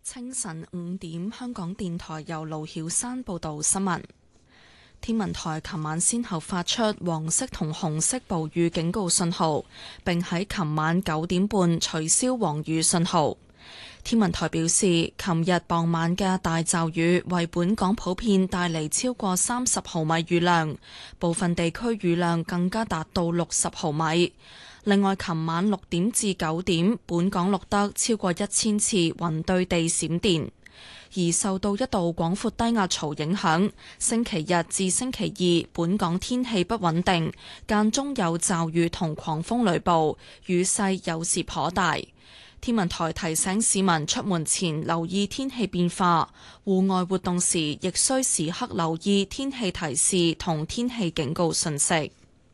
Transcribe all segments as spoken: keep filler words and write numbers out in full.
清晨五點，香港電台由盧曉山報道新聞。天文台琴晚先後發出黃色同紅色暴雨警告信號，並喺琴晚九點半取消黃雨信號。天文台表示，琴日傍晚嘅大驟雨為本港普遍帶嚟超過三十毫米雨量，部分地區雨量更加達到六十毫米。另外，琴晚六點至九點，本港錄得超過一千次雲對地閃電。而受到一道廣闊低壓槽影響，星期日至星期二，本港天氣不穩定，間中有驟雨同狂風雷暴，雨勢有時頗大。天文台提醒市民出門前留意天氣變化，戶外活動時亦需時刻留意天氣提示同天氣警告信息。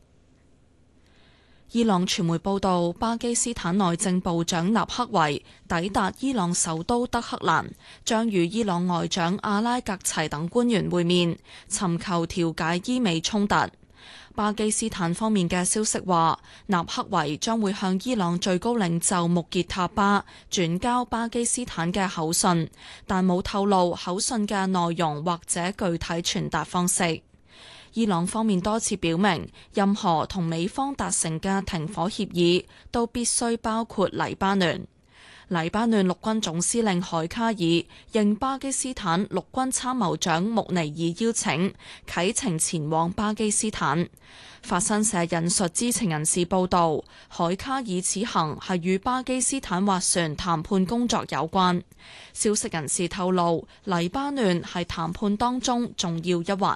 伊朗傳媒報道，巴基斯坦內政部長納克維抵達伊朗首都德黑蘭，將與伊朗外長阿拉格齊等官員會面，尋求調解伊美衝突。巴基斯坦方面嘅消息話，納克維將會向伊朗最高領袖穆傑塔巴轉交巴基斯坦嘅口信，但冇透露口信嘅內容或者具體傳達方式。伊朗方面多次表明，任何同美方達成嘅停火協議都必須包括黎巴嫩。黎巴嫩陸軍總司令海卡爾應巴基斯坦陸軍參謀長穆尼爾邀請，啟程前往巴基斯坦。法新社引述知情人士報道，海卡爾此行係與巴基斯坦斡旋談判工作有關。消息人士透露，黎巴嫩係談判當中重要一環。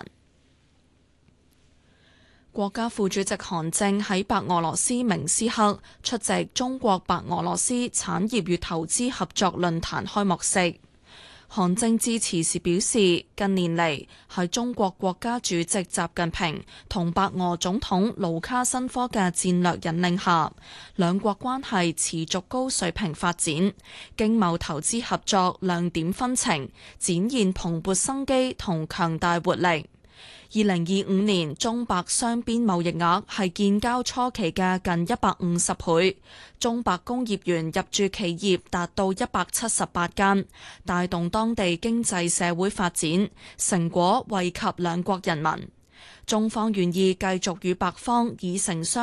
國家副主席韓正喺白俄羅斯明斯克出席中國白俄羅斯產業與投資合作論壇開幕式。韓正致辭時表示，近年嚟喺中國國家主席習近平同白俄總統盧卡申科嘅戰略引領下，兩國關係持續高水平發展，經貿投資合作亮點紛呈，展現蓬勃生機同強大活力。二零二五年中白雙邊貿易額係建交初期嘅近一百五十倍，中白工業園入駐企業達到一百七十八間，帶動當地經濟社會發展，成果惠及兩國人民。中方願意繼續與白方以誠相